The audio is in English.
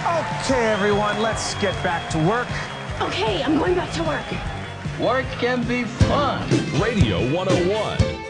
Okay, everyone, let's get back to work. Okay, I'm going back to work. Work can be fun. Radio 101.